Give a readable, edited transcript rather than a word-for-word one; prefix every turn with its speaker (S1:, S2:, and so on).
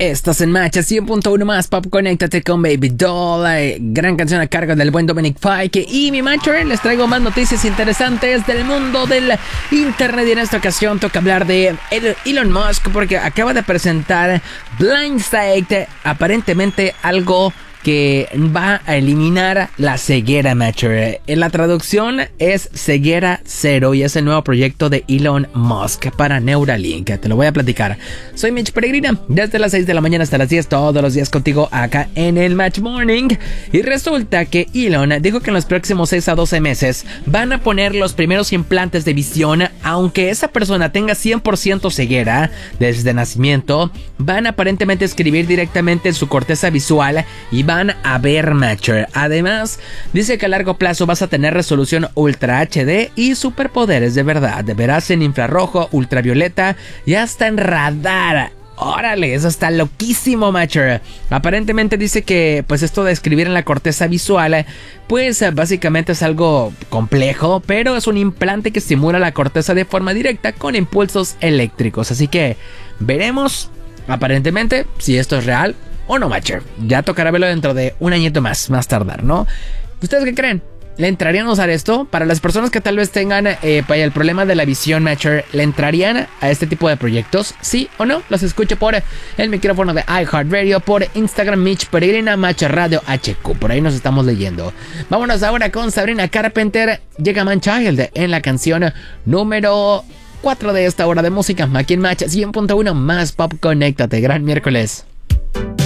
S1: Estás en Match 100.1 más Pop, conéctate con Baby Doll, gran canción a cargo del buen Dominic Fike. Y mi Matcher, les traigo más noticias interesantes del mundo del internet. Y en esta ocasión toca hablar de Elon Musk, porque acaba de presentar Blindsight, aparentemente algo que va a eliminar la ceguera, Matcher. En la traducción es ceguera cero y es el nuevo proyecto de Elon Musk para Neuralink. Te lo voy a platicar. Soy Mitch Peregrina, desde las 6 de la mañana hasta las 10, todos los días contigo acá en el Match Morning. Y resulta que Elon dijo que en los próximos 6 a 12 meses van a poner los primeros implantes de visión, aunque esa persona tenga 100% ceguera desde nacimiento. Van a aparentemente escribir directamente en su corteza visual y van a ver, Matcher. Además, dice que a largo plazo vas a tener resolución Ultra HD y superpoderes de verdad. Verás en infrarrojo, ultravioleta y hasta en radar. Órale, eso está loquísimo, Matcher. Aparentemente dice que pues esto de escribir en la corteza visual pues básicamente es algo complejo, pero es un implante que estimula la corteza de forma directa con impulsos eléctricos. Así que veremos aparentemente si esto es real o no, Matcher. Ya tocará verlo dentro de un añito más tardar, ¿no? ¿Ustedes qué creen? ¿Le entrarían a usar esto? Para las personas que tal vez tengan el problema de la visión, Matcher, ¿le entrarían a este tipo de proyectos? ¿Sí o no? Los escucho por el micrófono de iHeartRadio, por Instagram, Mitch Peregrina, Match Radio HQ. Por ahí nos estamos leyendo. Vámonos ahora con Sabrina Carpenter. Llega Manchild en la canción número 4 de esta hora de música. Aquí en Match 100.1 más Pop, conéctate. Gran miércoles.